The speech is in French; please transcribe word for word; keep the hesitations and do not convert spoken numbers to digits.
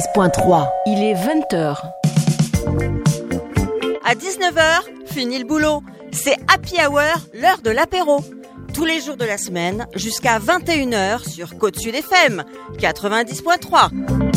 trois. Il est vingt heures. À dix-neuf heures, fini le boulot. C'est Happy Hour, l'heure de l'apéro. Tous les jours de la semaine, jusqu'à vingt et une heures sur Côte Sud F M, quatre-vingt-dix point trois.